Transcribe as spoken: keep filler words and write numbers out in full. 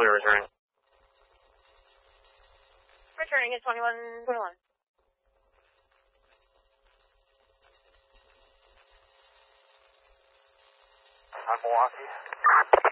clear returning. Returning at twenty-one twenty-one. On Milwaukee.